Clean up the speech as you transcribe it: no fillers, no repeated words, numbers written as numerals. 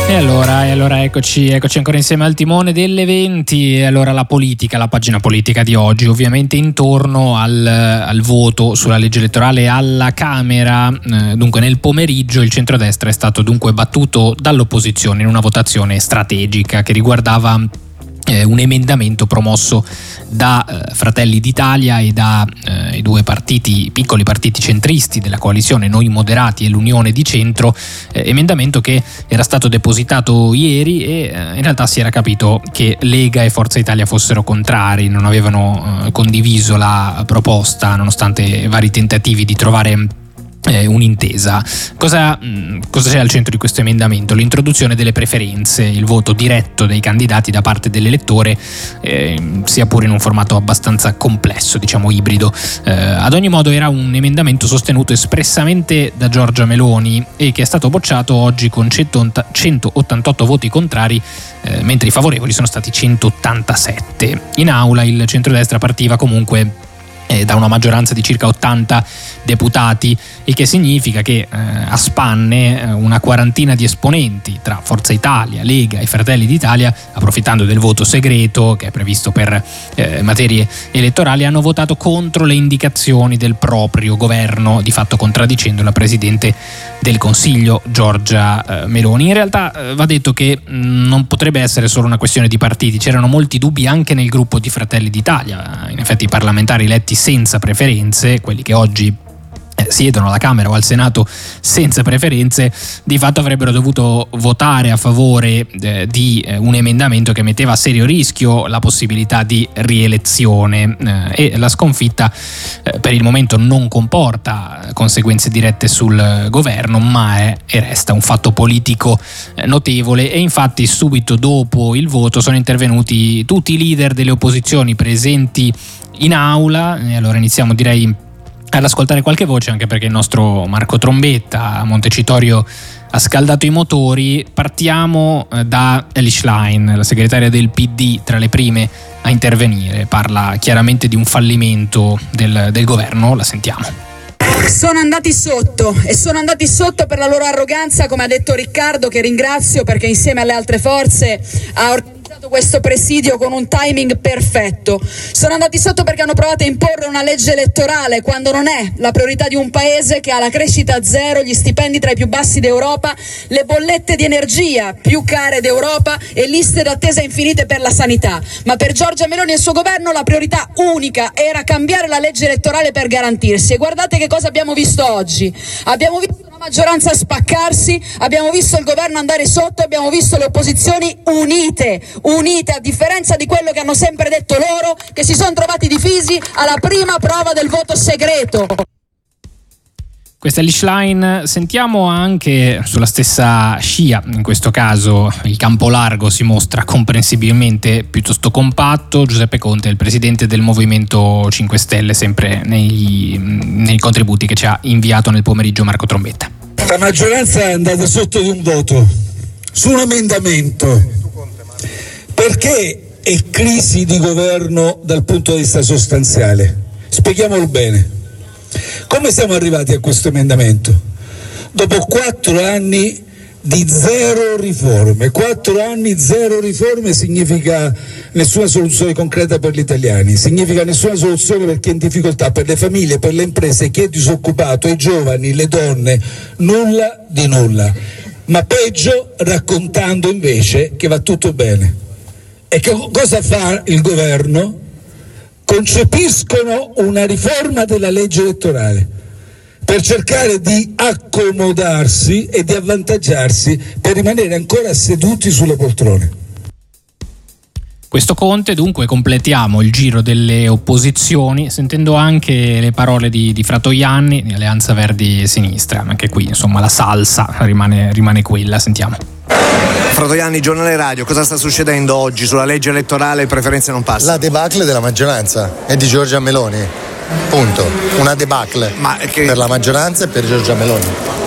E allora eccoci ancora insieme al timone delle 20. E allora la pagina politica di oggi, ovviamente intorno al voto sulla legge elettorale alla Camera. Dunque nel pomeriggio il centrodestra è stato dunque battuto dall'opposizione in una votazione strategica che riguardava un emendamento promosso da Fratelli d'Italia e da i due piccoli partiti centristi della coalizione Noi Moderati e l'Unione di Centro, emendamento che era stato depositato ieri e in realtà si era capito che Lega e Forza Italia fossero contrari, non avevano condiviso la proposta nonostante vari tentativi di trovare un'intesa. Cosa c'è al centro di questo emendamento? L'introduzione delle preferenze, il voto diretto dei candidati da parte dell'elettore, sia pure in un formato abbastanza complesso, diciamo ibrido. Ad ogni modo era un emendamento sostenuto espressamente da Giorgia Meloni e che è stato bocciato oggi con 188 voti contrari, mentre i favorevoli sono stati 187. In aula il centrodestra partiva comunque da una maggioranza di circa 80 deputati, il che significa che a spanne una quarantina di esponenti tra Forza Italia, Lega e Fratelli d'Italia, approfittando del voto segreto che è previsto per materie elettorali, hanno votato contro le indicazioni del proprio governo, di fatto contraddicendo la Presidente del Consiglio Giorgia Meloni. In realtà va detto che non potrebbe essere solo una questione di partiti, c'erano molti dubbi anche nel gruppo di Fratelli d'Italia. In effetti i parlamentari eletti senza preferenze, quelli che oggi siedono alla Camera o al Senato senza preferenze, di fatto avrebbero dovuto votare a favore di un emendamento che metteva a serio rischio la possibilità di rielezione, e la sconfitta per il momento non comporta conseguenze dirette sul governo, ma è e resta un fatto politico notevole. E infatti subito dopo il voto sono intervenuti tutti i leader delle opposizioni presenti in aula, e allora iniziamo direi ad ascoltare qualche voce, anche perché il nostro Marco Trombetta a Montecitorio ha scaldato i motori. Partiamo da Elly Schlein, la segretaria del PD, tra le prime a intervenire. Parla chiaramente di un fallimento del governo, la sentiamo. Sono andati sotto per la loro arroganza, come ha detto Riccardo, che ringrazio perché insieme alle altre forze ha organizzato questo presidio con un timing perfetto. Sono andati sotto perché hanno provato a imporre una legge elettorale quando non è la priorità di un paese che ha la crescita zero, gli stipendi tra i più bassi d'Europa, le bollette di energia più care d'Europa e liste d'attesa infinite per la sanità. Ma per Giorgia Meloni e il suo governo la priorità unica era cambiare la legge elettorale per garantirsi. E guardate che cosa abbiamo visto oggi. Abbiamo visto una maggioranza spaccarsi, abbiamo visto il governo andare sotto, abbiamo visto le opposizioni unite, a differenza di quello che hanno sempre detto loro, che si sono trovati divisi alla prima prova del voto segreto. Questa è Elly Schlein. Sentiamo anche sulla stessa scia, in questo caso il campo largo si mostra comprensibilmente piuttosto compatto. Giuseppe Conte, il presidente del Movimento 5 Stelle, sempre nei contributi che ci ha inviato nel pomeriggio Marco Trombetta. La maggioranza è andata sotto di un voto su un emendamento perché è crisi di governo dal punto di vista sostanziale. Spieghiamolo bene. Come siamo arrivati a questo emendamento? Dopo 4 anni di zero riforme. 4 anni, zero riforme significa nessuna soluzione concreta per gli italiani, significa nessuna soluzione per chi è in difficoltà, per le famiglie, per le imprese, chi è disoccupato, i giovani, le donne, nulla di nulla. Ma peggio raccontando invece che va tutto bene. E che cosa fa il governo? Concepiscono una riforma della legge elettorale per cercare di accomodarsi e di avvantaggiarsi per rimanere ancora seduti sulle poltrone. Questo Conte, dunque completiamo il giro delle opposizioni sentendo anche le parole di Fratoianni di Alleanza Verdi e Sinistra. Anche qui insomma la salsa rimane quella, sentiamo. Fratoianni, Giornale Radio, cosa sta succedendo oggi sulla legge elettorale? Preferenze non passa. La debacle della maggioranza e di Giorgia Meloni, punto. Una debacle per la maggioranza e per Giorgia Meloni.